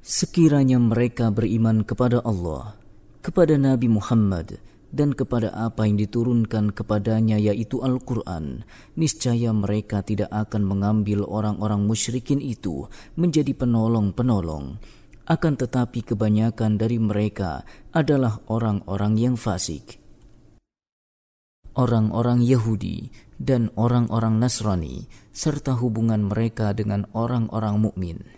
Sekiranya mereka beriman kepada Allah, kepada Nabi Muhammad, dan kepada apa yang diturunkan kepadanya yaitu Al-Quran, niscaya mereka tidak akan mengambil orang-orang musyrikin itu menjadi penolong-penolong. Akan tetapi kebanyakan dari mereka adalah orang-orang yang fasik. Orang-orang Yahudi dan orang-orang Nasrani serta hubungan mereka dengan orang-orang mukmin.